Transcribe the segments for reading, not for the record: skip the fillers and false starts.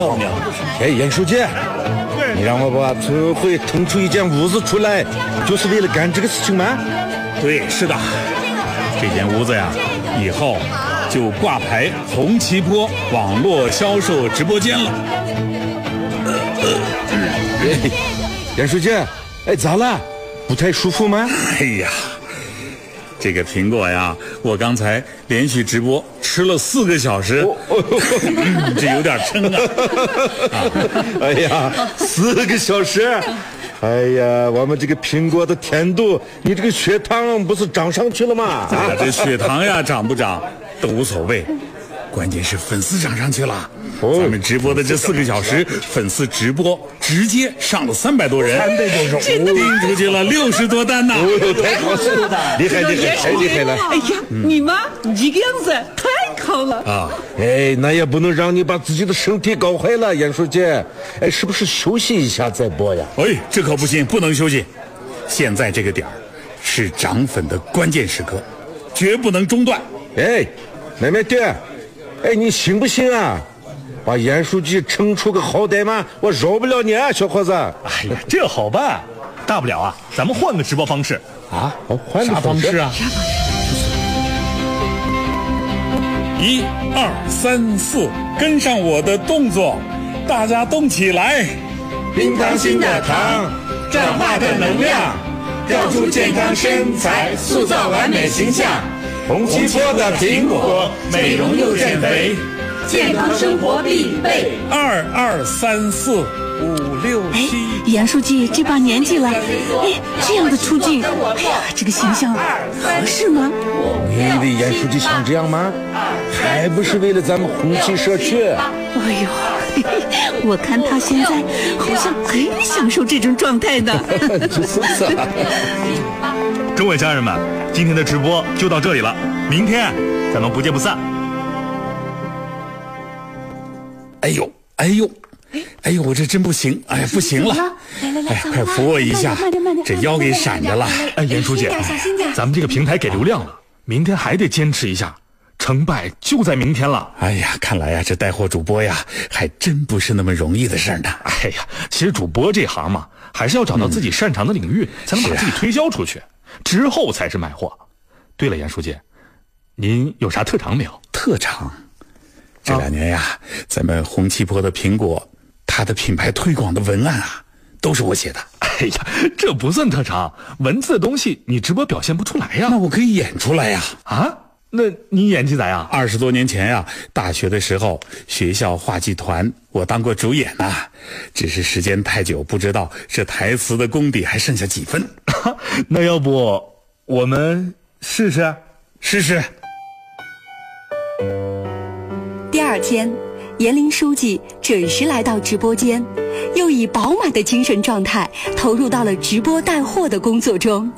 哎，严书记，你让我把村会腾出一间屋子出来，就是为了干这个事情吗？ 对，是的，这间屋子呀，以后就挂牌红旗坡网络销售直播间了。 严书记，哎，咋了？不太舒服吗？ 哎呀，这个苹果呀，我刚才连续直播吃了4个小时，这有点撑啊！ 哎呀，4个小时！哎呀，我们这个苹果的甜度，你这个血糖不是涨上去了吗？ 这血糖呀涨不涨都无所谓，关键是粉丝涨上去了。咱们直播的这4个小时，粉丝直播直接上了300多人，300多手，订出去了60多单呢！ 太好了，厉害，太厉害了！ 哎呀，你们这个样子太好了啊！哎，那也不能让你把自己的身体搞坏了，严书记。哎，是不是休息一下再播呀？ 哎，这可不行，不能休息。现在这个点儿是涨粉的关键时刻，绝不能中断。 哎，妹弟，哎，你信不信啊？把严书记撑出个好歹嘛，我饶不了你啊，小伙子！ 哎呀，这好办，大不了啊，咱们换个直播方式啊！换个方式啊 ！1、2、3、4，跟上我的动作，大家动起来！ 冰糖心的糖，转化的能量，调出健康身材，塑造完美形象。红旗坡的苹果，美容又减肥。健康生活必备。 2、2、3、4、5、6、7。 严书记这把年纪了，哎，这样的出镜，哎呀，这个形象合适吗？ 你以为严书记想这样吗？还不是为了咱们红旗社区。 哎呦，我看他现在好像很享受这种状态的。 诸位家人们，今天的直播就到这里了，明天咱们不见不散。 哎呦，我这真不行，哎呀，不行了！ 来， 快扶我一下，这腰给闪着了。 哎，严书记，咱们这个平台给流量了，明天还得坚持一下，成败就在明天了。 哎呀，看来呀，这带货主播呀，还真不是那么容易的事呢。 哎呀，其实主播这行嘛，还是要找到自己擅长的领域，才能把自己推销出去，之后才是卖货。对了，严书记，您有啥特长没有？ 特长？这2年呀，咱们红旗坡的苹果，它的品牌推广的文案啊，都是我写的。 哎呀，这不算特长，文字的东西你直播表现不出来呀。 那我可以演出来呀。 啊？那你演技咋样 ？20多年前呀，大学的时候，学校话剧团我当过主演呐，只是时间太久，不知道这台词的功底还剩下几分。 那要不我们试试？ 试试。 第2天，严林书记准时来到直播间，又以饱满的精神状态投入到了直播带货的工作中。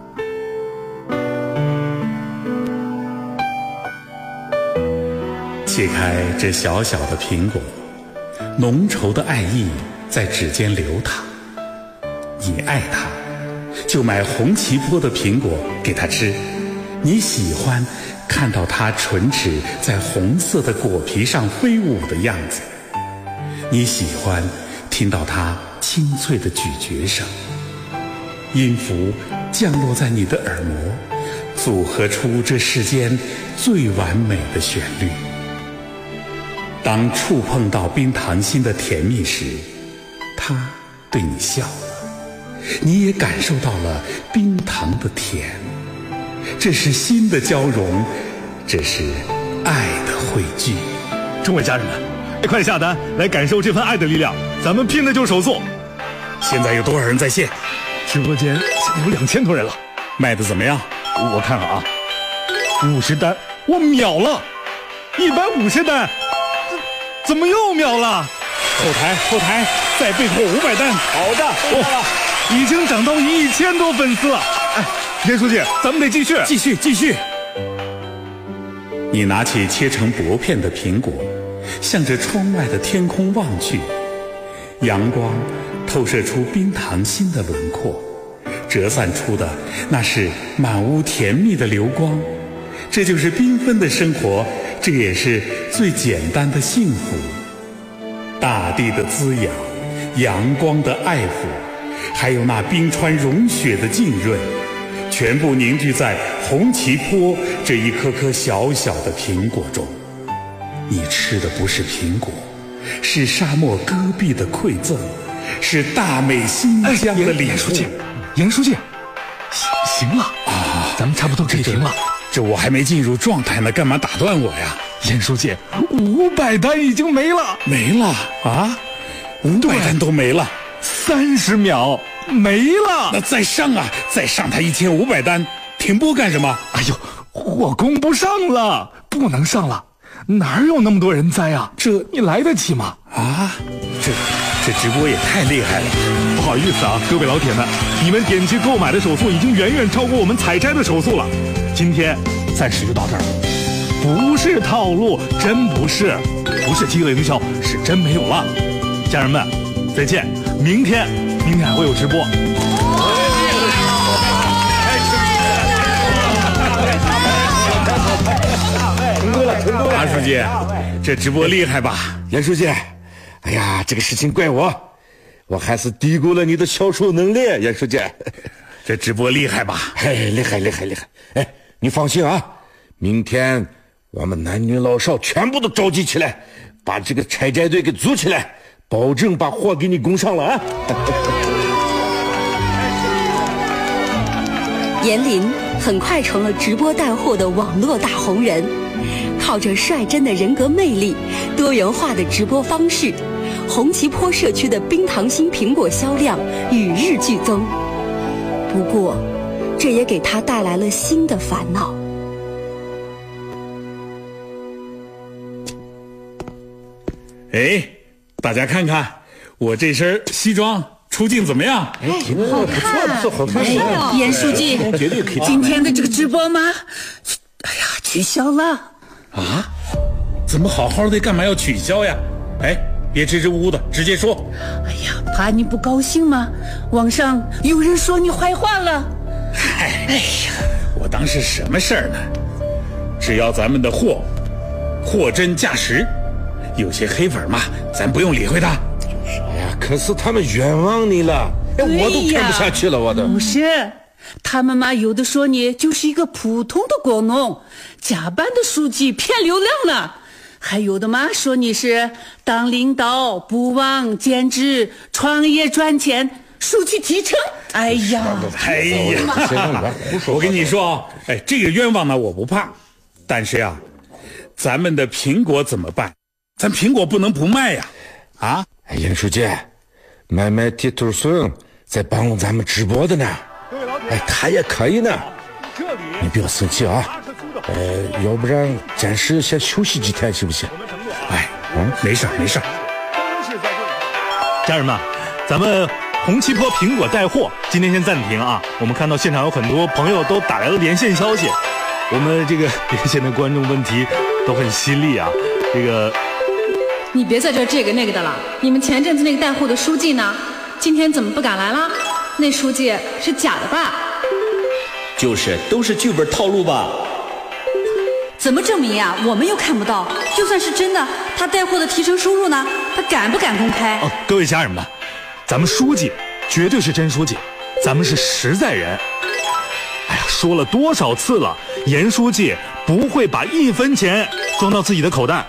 切开这小小的苹果，浓稠的爱意在指尖流淌。你爱它，就买红旗坡的苹果给它吃。你喜欢看到它唇齿在红色的果皮上飞舞的样子，你喜欢听到它清脆的咀嚼声，音符降落在你的耳膜，组合出这世间最完美的旋律。当触碰到冰糖心的甜蜜时，它对你笑了，你也感受到了冰糖的甜。这是心的交融，这是爱的汇聚。 诸位家人们，快下单来感受这份爱的力量，咱们拼的就是手速。 现在有多少人在线？ 直播间有2000多人了。 卖的怎么样？ 我看看啊，50单，我秒了，150单，怎么又秒了？ 后台再备货500单。 好的，已经涨到1000多粉丝了。哎，严书记，咱们得继续。 你拿起切成薄片的苹果，向着窗外的天空望去，阳光透射出冰糖心的轮廓，折散出的那是满屋甜蜜的流光。这就是缤纷的生活，这也是最简单的幸福。 大地的滋养，阳光的爱抚，还有那冰川融雪的浸润，全部凝聚在红旗坡这一颗颗小小的苹果中。你吃的不是苹果，是沙漠戈壁的馈赠，是大美新疆的礼物。 严书记，行了啊，咱们差不多可以停了。 这我还没进入状态呢，干嘛打断我呀？ 严书记，500单已经没了， 没了啊！500单都没了 ，30秒没了。 那再上啊，再上他1500单，停播干什么？ 哎呦，我供不上了，不能上了，哪有那么多人栽啊？这你来得及吗？ 啊，这直播也太厉害了。 不好意思啊，各位老铁们，你们点击购买的手速已经远远超过我们采摘的手速了。今天暂时就到这儿，不是套路，真不是积了营销，是真没有了。家人们，再见，明天还会有直播。 马书记，这直播厉害吧？ 严书记，哎呀，这个事情怪我还是低估了你的销售能力，严书记。 这直播厉害吧？ 哎，厉害！哎，你放心啊，明天我们男女老少全部都召集起来，把这个采摘队给组起来，保证把货给你供上了啊！ 严林很快成了直播带货的网络大红人，靠着率真的人格魅力、多元化的直播方式，红旗坡社区的冰糖心苹果销量与日俱增。不过，这也给他带来了新的烦恼。 哎，大家看看我这身西装出镜怎么样？ 哎，挺好看，不错，好看。 严书记， 绝对可以。 今天的这个直播吗？哎呀，取消了。 啊？怎么好好的，干嘛要取消呀？哎，别支支吾吾的，直接说。 哎呀，怕你不高兴吗？网上有人说你坏话了。 哎呀，我当是什么事儿呢？只要咱们的货真价实，有些黑粉嘛，咱不用理会他。 哎呀，可是他们冤枉你了，哎，我都看不下去了，我都。 不是，他们嘛，有的说你就是一个普通的果农，假扮的书记骗流量呢。还有的嘛说你是当领导不忘兼职创业赚钱，书记提成。哎呀， 我跟你说啊，哎，这个冤枉呢我不怕，但是呀，咱们的苹果怎么办？咱苹果不能不卖呀！啊， 哎，严书记，买地头笋在帮咱们直播的呢，哎，他也可以呢，你不要生气啊。要不然暂时先休息几天行不行？ 哎，没事。 家人们，咱们红旗坡苹果带货今天先暂停啊。我们看到现场有很多朋友都打来了连线消息，我们这个连线的观众问题都很犀利啊。这个， 你别在这个那个的了。你们前阵子那个带货的书记呢？今天怎么不敢来了？那书记是假的吧？ 就是都是剧本套路吧。 怎么证明呀？我们又看不到。就算是真的，他带货的提成收入呢？他敢不敢公开？ 各位家人们，咱们书记绝对是真书记，咱们是实在人。哎呀，说了多少次了，严书记不会把1分钱装到自己的口袋。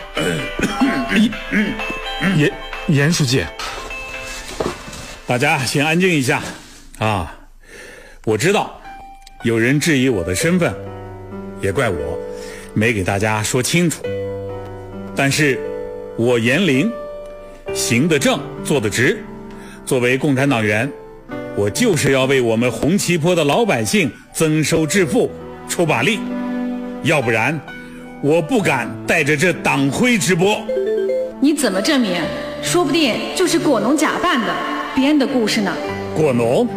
严书记， 大家先安静一下啊！我知道有人质疑我的身份，也怪我没给大家说清楚。但是我严林行得正，坐得直，作为共产党员，我就是要为我们红旗坡的老百姓增收致富出把力，要不然我不敢带着这党徽直播。 你怎么证明？说不定就是果农假扮的，编的故事呢。 果农？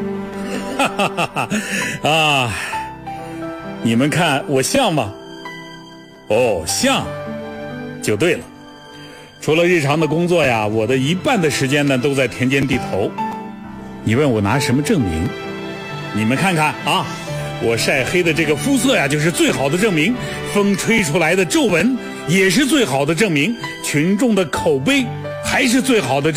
啊，你们看我像吗？哦，像就对了。除了日常的工作呀，我的一半的时间呢都在田间地头。你问我拿什么证明？你们看看啊，我晒黑的这个肤色呀，就是最好的证明。风吹出来的皱纹也是最好的证明。群众的口碑还是最好的